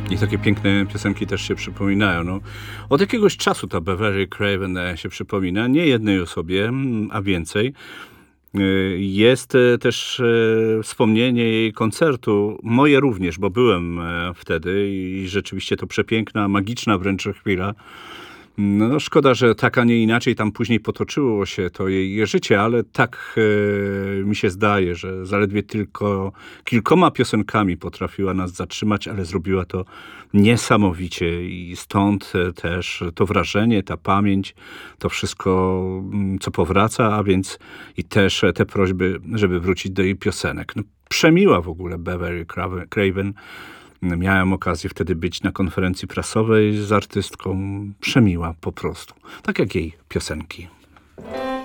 I takie piękne piosenki też się przypominają. No, od jakiegoś czasu ta Beverly Craven się przypomina, nie jednej osobie, a więcej. Jest też wspomnienie jej koncertu, moje również, bo byłem wtedy i rzeczywiście to przepiękna, magiczna wręcz chwila. No, szkoda, że tak, a nie inaczej tam później potoczyło się to jej życie, ale tak mi się zdaje, że zaledwie tylko kilkoma piosenkami potrafiła nas zatrzymać, ale zrobiła to niesamowicie i stąd też to wrażenie, ta pamięć, to wszystko, co powraca, a więc i też te prośby, żeby wrócić do jej piosenek. No, przemiła w ogóle Beverly Craven. Miałem okazję wtedy być na konferencji prasowej z artystką. Przemiła po prostu. Tak jak jej piosenki.